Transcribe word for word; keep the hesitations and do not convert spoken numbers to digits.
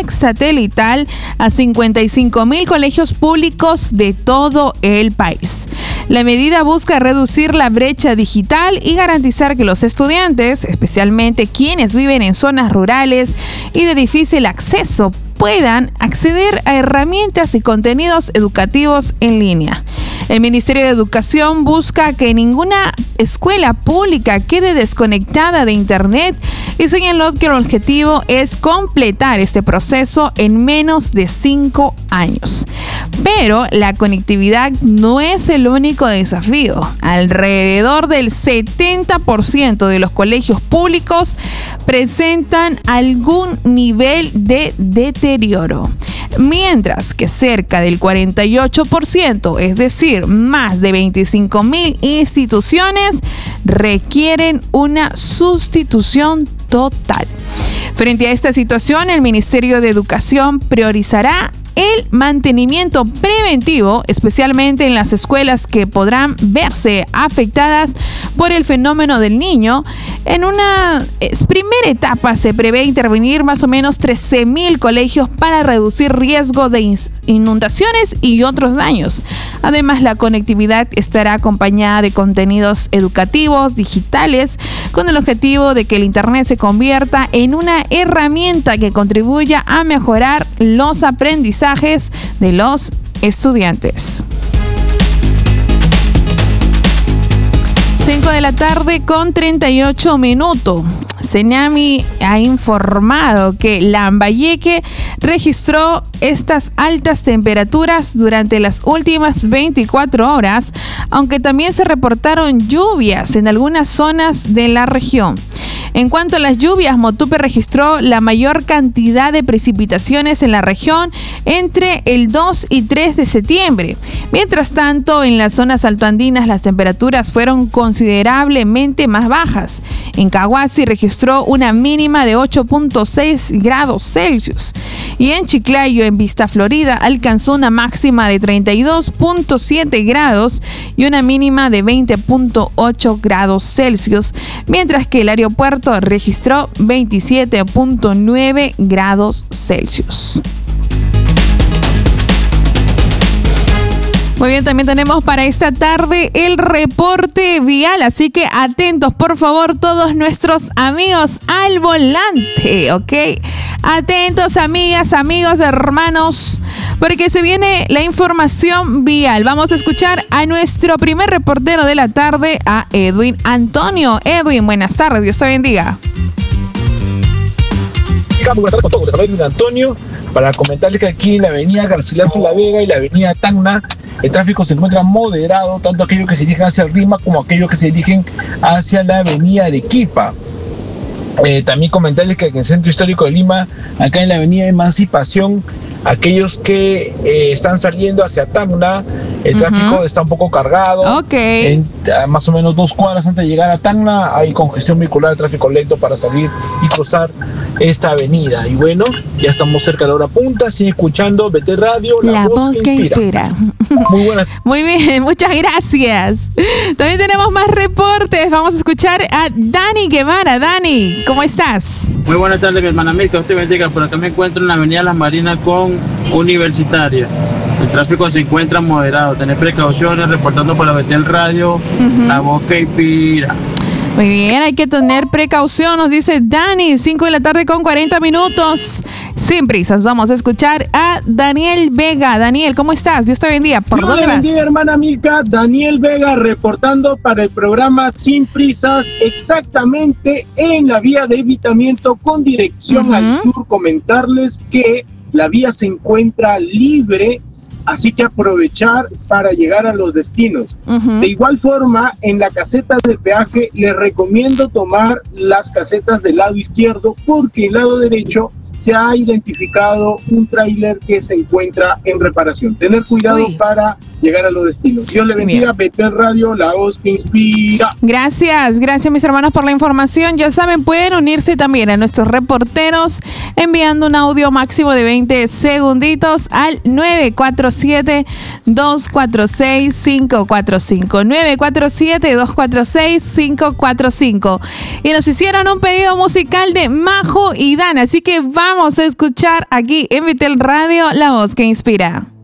satelital a cincuenta y cinco mil colegios públicos de todo el país. La medida busca reducir la brecha digital y garantizar que los estudiantes, especialmente quienes viven en zonas rurales y de difícil acceso, puedan acceder a herramientas y contenidos educativos en línea. El Ministerio de Educación busca que ninguna escuela pública quede desconectada de Internet y señaló que el objetivo es completar este proceso en menos de cinco años. Pero la conectividad no es el único desafío. Alrededor del setenta por ciento de los colegios públicos presentan algún nivel de deterioro, mientras que cerca del cuarenta y ocho por ciento, es decir, más de veinticinco mil instituciones, requieren una sustitución total. Frente a esta situación, el Ministerio de Educación priorizará el mantenimiento preventivo, especialmente en las escuelas que podrán verse afectadas por el fenómeno del Niño. En una primera etapa se prevé intervenir más o menos trece mil colegios para reducir riesgo de inundaciones y otros daños. Además, la conectividad estará acompañada de contenidos educativos digitales con el objetivo de que el Internet se convierta en una herramienta que contribuya a mejorar los aprendizajes de los estudiantes. cinco de la tarde con treinta y ocho minutos. Senami ha informado que Lambayeque registró estas altas temperaturas durante las últimas veinticuatro horas, aunque también se reportaron lluvias en algunas zonas de la región. En cuanto a las lluvias, Motupe registró la mayor cantidad de precipitaciones en la región entre el dos y tres de septiembre. Mientras tanto, en las zonas altoandinas las temperaturas fueron considerablemente más bajas. En Cahuasi registró una mínima de ocho punto seis grados Celsius y en Chiclayo, en Vista Florida, alcanzó una máxima de treinta y dos punto siete grados y una mínima de veinte punto ocho grados Celsius, mientras que el aeropuerto registró veintisiete punto nueve grados Celsius. Muy bien, también tenemos para esta tarde el reporte vial, así que atentos por favor todos nuestros amigos al volante, ¿ok? Atentos amigas, amigos, hermanos, porque se viene la información vial. Vamos a escuchar a nuestro primer reportero de la tarde, a Edwin Antonio. Edwin, buenas tardes, Dios te bendiga. Buenas tardes con todos, les Edwin Antonio, para comentarles que aquí en la avenida Garcilaso La Vega y la avenida Tacna el tráfico se encuentra moderado, tanto aquellos que se dirigen hacia el Rima como aquellos que se dirigen hacia la avenida Arequipa. Eh, también comentarles que en el centro histórico de Lima, acá en la avenida Emancipación, aquellos que eh, están saliendo hacia Tacna, el uh-huh. tráfico está un poco cargado. Okay. En, a más o menos dos cuadras antes de llegar a Tacna hay congestión vehicular, tráfico lento para salir y cruzar esta avenida. Y bueno, ya estamos cerca de la hora punta. Sigue escuchando B T Radio, la, la voz, voz que inspira. inspira. Muy buenas. Muy bien, muchas gracias. También tenemos más reportes. Vamos a escuchar a Dani Guevara. Dani, ¿cómo estás? Muy buenas tardes, mi hermana Mirka. Usted bendiga. Por acá me encuentro en la avenida Las Marinas con Universitaria. El tráfico se encuentra moderado. Tener precauciones, reportando por la B T L Radio, uh-huh. la voz que inspira. Muy bien, hay que tener precaución, nos dice Dani, cinco de la tarde con cuarenta minutos. Sin prisas, vamos a escuchar a Daniel Vega. Daniel, ¿cómo estás? Dios te bendiga. ¿Por Dios dónde vas? Bendiga, hermana Milka. Daniel Vega reportando para el programa Sin Prisas, exactamente en la vía de evitamiento con dirección uh-huh. al sur. Comentarles que la vía se encuentra libre, así que aprovechar para llegar a los destinos. Uh-huh. De igual forma, en la caseta de peaje les recomiendo tomar las casetas del lado izquierdo, porque en el lado derecho se ha identificado un tráiler que se encuentra en reparación. Tener cuidado Uy. para llegar a los destinos. Dios le bendiga. Betel Radio, la voz que inspira. Gracias, gracias mis hermanos por la información. Ya saben, pueden unirse también a nuestros reporteros enviando un audio máximo de veinte segunditos al nueve cuatro siete, dos cuatro seis, cinco cuatro cinco. nueve cuatro siete, dos cuatro seis, cinco cuatro cinco. Y nos hicieron un pedido musical de Majo y Dan, así que vamos a escuchar aquí en Betel Radio, la voz que inspira.